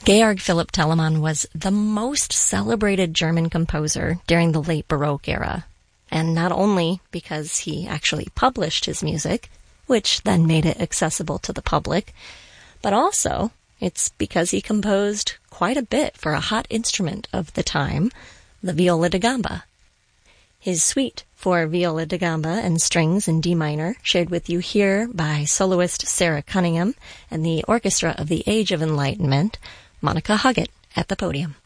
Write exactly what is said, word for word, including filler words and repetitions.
Georg Philipp Telemann was the most celebrated German composer during the late Baroque era, and not only because he actually published his music, which then made it accessible to the public, but also it's because he composed quite a bit for a hot instrument of the time, the viola da gamba. His suite for viola da gamba and strings in D minor, shared with you here by soloist Sarah Cunningham and the Orchestra of the Age of Enlightenment, Monica Huggett at the podium.